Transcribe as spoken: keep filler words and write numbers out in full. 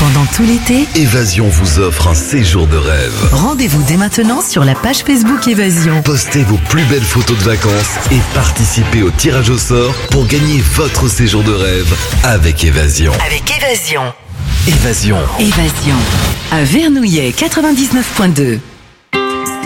Pendant tout l'été, Évasion vous offre un séjour de rêve. rendez-vous dès maintenant sur la page Facebook Évasion. Postez vos plus belles photos de vacances et participez au tirage au sort pour gagner votre séjour de rêve avec Évasion. Avec Évasion. Évasion. Évasion. À Vernouillet quatre-vingt-dix-neuf point deux.